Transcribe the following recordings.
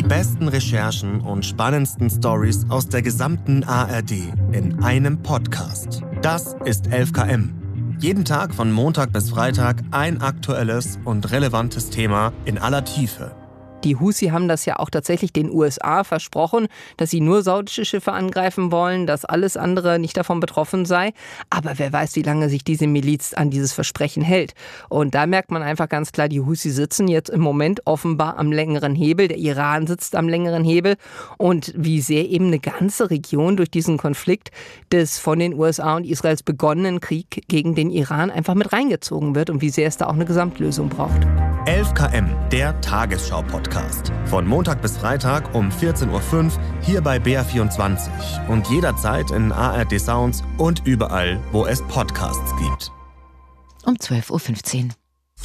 Die besten Recherchen und spannendsten Stories aus der gesamten ARD in einem Podcast. Das ist 11KM. Jeden Tag von Montag bis Freitag ein aktuelles und relevantes Thema in aller Tiefe. Die Houthi haben das ja auch tatsächlich den USA versprochen, dass sie nur saudische Schiffe angreifen wollen, dass alles andere nicht davon betroffen sei. Aber wer weiß, wie lange sich diese Miliz an dieses Versprechen hält. Und da merkt man einfach ganz klar, die Houthi sitzen jetzt im Moment offenbar am längeren Hebel. Der Iran sitzt am längeren Hebel. Und wie sehr eben eine ganze Region durch diesen Konflikt des von den USA und Israels begonnenen Krieg gegen den Iran einfach mit reingezogen wird und wie sehr es da auch eine Gesamtlösung braucht. 11KM, der Tagesschau-Podcast. Von Montag bis Freitag um 14.05 Uhr hier bei BR24 und jederzeit in ARD Sounds und überall, wo es Podcasts gibt. Um 12.15 Uhr.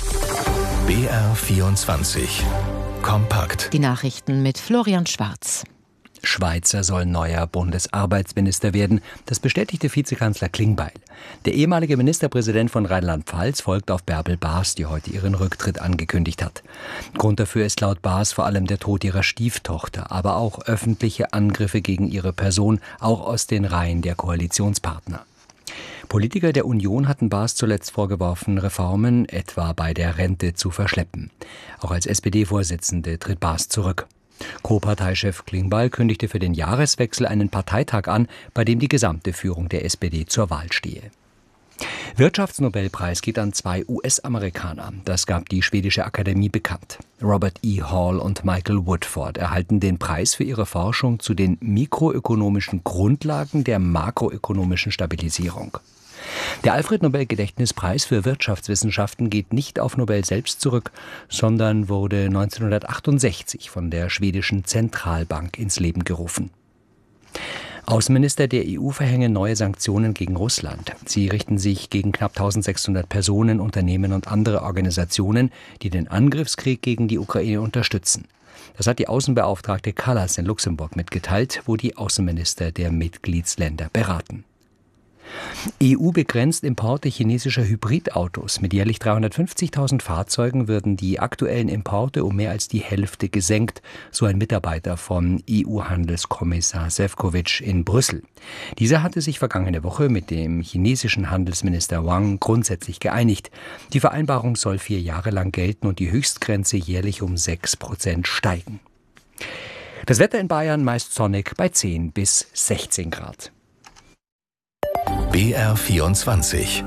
BR24 Kompakt. Die Nachrichten mit Florian Schwarz. Schweizer soll neuer Bundesarbeitsminister werden. Das bestätigte Vizekanzler Klingbeil. Der ehemalige Ministerpräsident von Rheinland-Pfalz folgt auf Bärbel Baas, die heute ihren Rücktritt angekündigt hat. Grund dafür ist laut Baas vor allem der Tod ihrer Stieftochter, aber auch öffentliche Angriffe gegen ihre Person, auch aus den Reihen der Koalitionspartner. Politiker der Union hatten Baas zuletzt vorgeworfen, Reformen, etwa bei der Rente, zu verschleppen. Auch als SPD-Vorsitzende tritt Baas zurück. Co-Parteichef Klingbeil kündigte für den Jahreswechsel einen Parteitag an, bei dem die gesamte Führung der SPD zur Wahl stehe. Wirtschaftsnobelpreis geht an 2 US-Amerikaner. Das gab die schwedische Akademie bekannt. Robert E. Hall und Michael Woodford erhalten den Preis für ihre Forschung zu den mikroökonomischen Grundlagen der makroökonomischen Stabilisierung. Der Alfred-Nobel-Gedächtnispreis für Wirtschaftswissenschaften geht nicht auf Nobel selbst zurück, sondern wurde 1968 von der schwedischen Zentralbank ins Leben gerufen. Außenminister der EU verhängen neue Sanktionen gegen Russland. Sie richten sich gegen knapp 1600 Personen, Unternehmen und andere Organisationen, die den Angriffskrieg gegen die Ukraine unterstützen. Das hat die Außenbeauftragte Kallas in Luxemburg mitgeteilt, wo die Außenminister der Mitgliedsländer beraten. EU begrenzt Importe chinesischer Hybridautos. Mit jährlich 350.000 Fahrzeugen würden die aktuellen Importe um mehr als die Hälfte gesenkt, so ein Mitarbeiter von EU-Handelskommissar Šefčovič in Brüssel. Dieser hatte sich vergangene Woche mit dem chinesischen Handelsminister Wang grundsätzlich geeinigt. Die Vereinbarung soll 4 Jahre lang gelten und die Höchstgrenze jährlich um 6% steigen. Das Wetter in Bayern meist sonnig bei 10 bis 16 Grad. BR24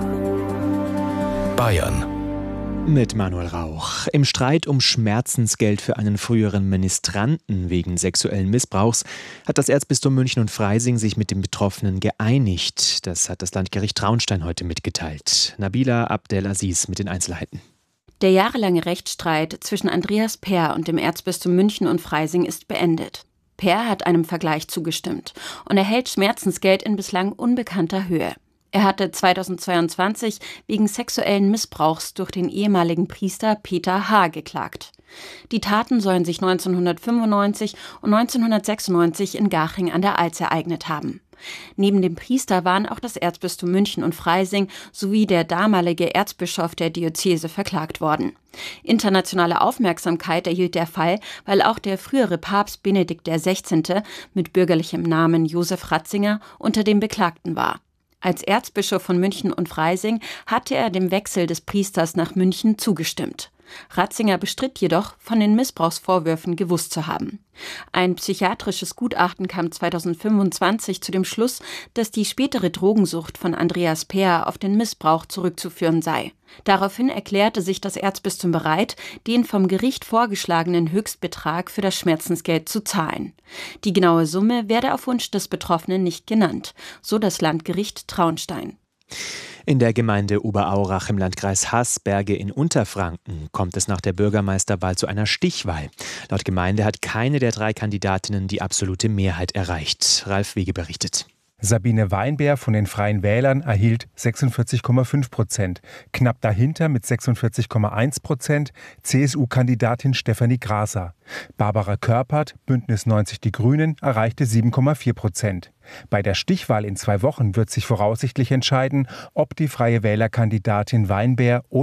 Bayern. Mit Manuel Rauch. Im Streit um Schmerzensgeld für einen früheren Ministranten wegen sexuellen Missbrauchs hat das Erzbistum München und Freising sich mit den Betroffenen geeinigt. Das hat das Landgericht Traunstein heute mitgeteilt. Nabila Abdelaziz mit den Einzelheiten. Der jahrelange Rechtsstreit zwischen Andreas Peer und dem Erzbistum München und Freising ist beendet. Peer hat einem Vergleich zugestimmt und erhält Schmerzensgeld in bislang unbekannter Höhe. Er hatte 2022 wegen sexuellen Missbrauchs durch den ehemaligen Priester Peter H. geklagt. Die Taten sollen sich 1995 und 1996 in Garching an der Alz ereignet haben. Neben dem Priester waren auch das Erzbistum München und Freising sowie der damalige Erzbischof der Diözese verklagt worden. Internationale Aufmerksamkeit erhielt der Fall, weil auch der frühere Papst Benedikt XVI. Mit bürgerlichem Namen Josef Ratzinger unter den Beklagten war. Als Erzbischof von München und Freising hatte er dem Wechsel des Priesters nach München zugestimmt. Ratzinger bestritt jedoch, von den Missbrauchsvorwürfen gewusst zu haben. Ein psychiatrisches Gutachten kam 2025 zu dem Schluss, dass die spätere Drogensucht von Andreas Peer auf den Missbrauch zurückzuführen sei. Daraufhin erklärte sich das Erzbistum bereit, den vom Gericht vorgeschlagenen Höchstbetrag für das Schmerzensgeld zu zahlen. Die genaue Summe werde auf Wunsch des Betroffenen nicht genannt, so das Landgericht Traunstein. In der Gemeinde Oberaurach im Landkreis Haßberge in Unterfranken kommt es nach der Bürgermeisterwahl zu einer Stichwahl. Laut Gemeinde hat keine der 3 Kandidatinnen die absolute Mehrheit erreicht. Ralf Wege berichtet. Sabine Weinberg von den Freien Wählern erhielt 46,5%. Knapp dahinter mit 46,1% CSU-Kandidatin Stefanie Graser. Barbara Körpert, Bündnis 90 Die Grünen, erreichte 7,4%. Bei der Stichwahl in 2 Wochen wird sich voraussichtlich entscheiden, ob die Freie Wähler-Kandidatin Weinberg